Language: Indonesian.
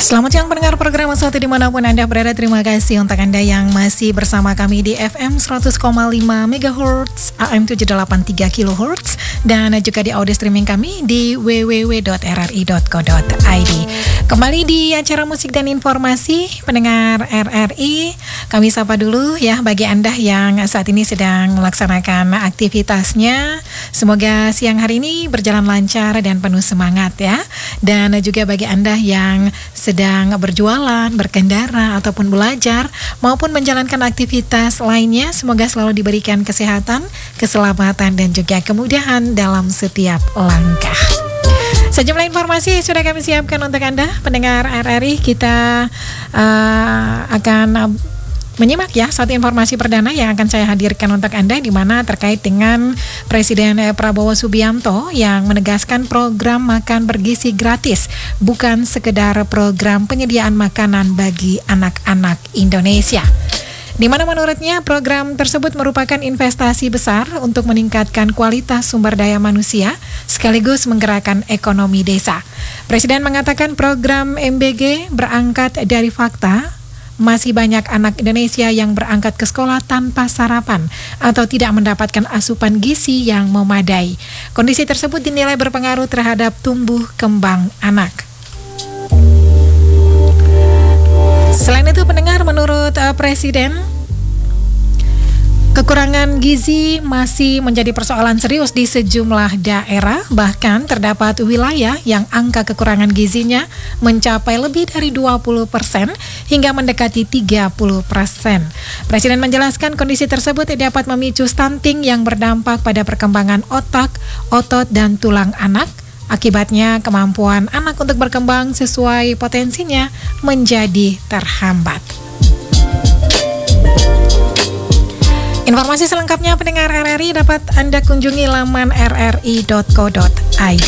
Selamat siang pendengar program Sesuatu dimanapun Anda berada. Terima kasih untuk Anda yang masih bersama kami di FM 100,5 MHz, AM 783 kHz, dan juga di audio streaming kami di www.rri.co.id. Kembali di acara musik dan informasi pendengar RRI. Kami sapa dulu ya bagi Anda yang saat ini sedang melaksanakan aktivitasnya. Semoga siang hari ini berjalan lancar dan penuh semangat ya. Dan juga bagi Anda yang sedang berjualan, berkendara, ataupun belajar, maupun menjalankan aktivitas lainnya, semoga selalu diberikan kesehatan, keselamatan, dan juga kemudahan dalam setiap langkah. Sejumlah informasi sudah kami siapkan untuk Anda, pendengar RRI. Kita akan menyimak ya satu informasi perdana yang akan saya hadirkan untuk Anda, di mana terkait dengan Presiden Prabowo Subianto yang menegaskan program makan bergizi gratis bukan sekedar program penyediaan makanan bagi anak-anak Indonesia, di mana menurutnya program tersebut merupakan investasi besar untuk meningkatkan kualitas sumber daya manusia sekaligus menggerakkan ekonomi desa. Presiden mengatakan program MBG berangkat dari fakta masih banyak anak Indonesia yang berangkat ke sekolah tanpa sarapan atau tidak mendapatkan asupan gizi yang memadai. Kondisi tersebut dinilai berpengaruh terhadap tumbuh kembang anak. Selain itu pendengar, menurut Presiden, kekurangan gizi masih menjadi persoalan serius di sejumlah daerah. Bahkan terdapat wilayah yang angka kekurangan gizinya mencapai lebih dari 20% hingga mendekati 30%. Presiden menjelaskan kondisi tersebut dapat memicu stunting yang berdampak pada perkembangan otak, otot, dan tulang anak. Akibatnya kemampuan anak untuk berkembang sesuai potensinya menjadi terhambat. Informasi selengkapnya pendengar RRI dapat Anda kunjungi laman rri.co.id.